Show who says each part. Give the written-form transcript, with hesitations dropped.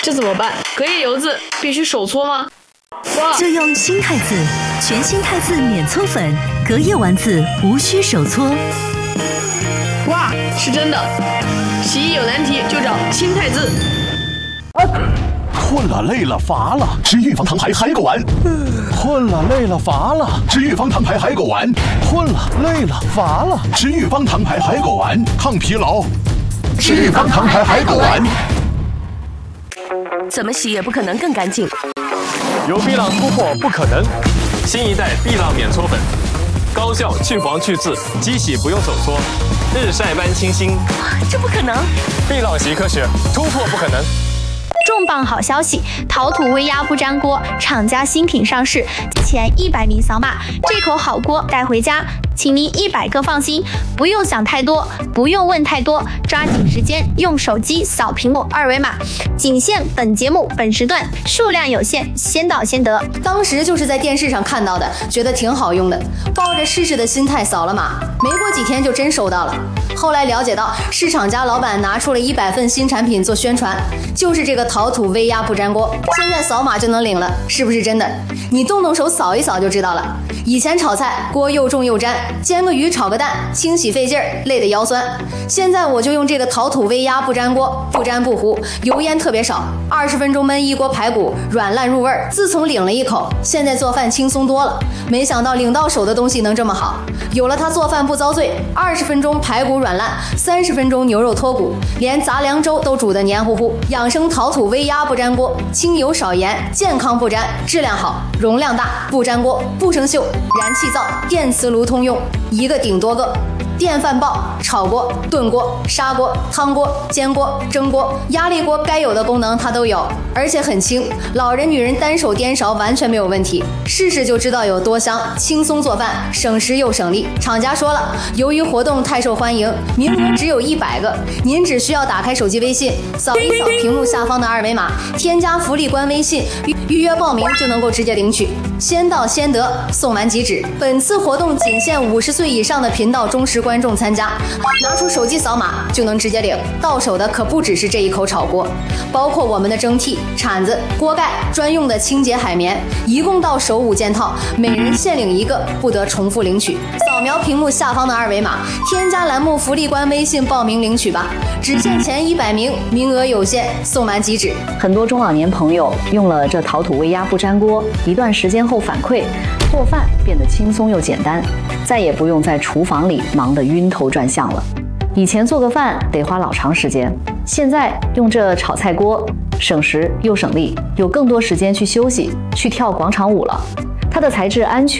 Speaker 1: 这怎么办？隔夜油渍必须手搓吗？哇！
Speaker 2: 就用新汰渍，全新汰渍免搓粉，隔夜丸子无需手搓。
Speaker 1: 哇，是真的！洗衣有难题就找新汰渍。
Speaker 3: 困了累了乏了，吃预防糖牌海狗丸。困了累了乏了，吃预防糖牌海狗丸。困了累了乏了，吃预防糖牌海狗丸，抗疲劳。吃预防糖牌海狗丸。
Speaker 2: 怎么洗也不可能更干净。
Speaker 4: 有碧浪突破不可能，新一代碧浪免搓粉，高效去黄去渍，机洗不用手搓，日晒般清新。
Speaker 2: 这不可能！
Speaker 4: 碧浪洗科学，突破不可能。
Speaker 5: 重磅好消息！陶土微压不粘锅厂家新品上市，前100名扫码，这口好锅带回家，请您100个放心，不用想太多，不用问太多，抓紧时间用手机扫屏幕二维码，仅限本节目本时段，数量有限，先到先得。
Speaker 6: 当时就是在电视上看到的，觉得挺好用的，抱着试试的心态扫了码，没过几天就真收到了。后来了解到，是厂家老板拿出了100份新产品做宣传，就是这个陶土微压不粘锅，现在扫码就能领了，是不是真的？你动动手扫一扫就知道了。以前炒菜锅又重又粘，煎个鱼炒个蛋，清洗费劲儿，累得腰酸。现在我就用这个陶土微压不粘锅，不粘不糊，油烟特别少，20分钟焖一锅排骨，软烂入味儿。自从领了一口，现在做饭轻松多了。没想到领到手的东西能这么好，有了它做饭不遭罪，20分钟排骨软烂，30分钟牛肉脱骨，连杂粮粥都煮得黏糊糊。养生陶土微压不粘锅，清油少盐，健康不粘，质量好，容量大，不粘锅，不生锈，燃气灶、电磁炉通用，一个顶多个。电饭煲、炒锅、炖锅、砂锅、汤锅、煎锅、蒸锅、压力锅，该有的功能它都有，而且很轻，老人女人单手颠勺完全没有问题，试试就知道有多香，轻松做饭，省时又省力。厂家说了，由于活动太受欢迎，名额只有100个，您只需要打开手机微信，扫一扫屏幕下方的二维码，添加福利官微信，预约报名就能够直接领取，先到先得，送完即止。本次活动仅限50岁以上的频道忠实观众参加，拿出手机扫码就能直接领，到手的可不只是这一口炒锅，包括我们的蒸屉、铲子、锅盖、专用的清洁海绵，一共到手5件套，每人限领1个，不得重复领取。扫描屏幕下方的二维码，添加栏目福利官微信报名领取吧，只限前100名，名额有限，送完即止。
Speaker 7: 很多中老年朋友用了这陶土微压不粘锅，一段时间后反馈，做饭变得轻松又简单，再也不用在厨房里忙得晕头转向了。以前做个饭得花老长时间，现在用这炒菜锅，省时又省力，有更多时间去休息，去跳广场舞了。它的材质安全。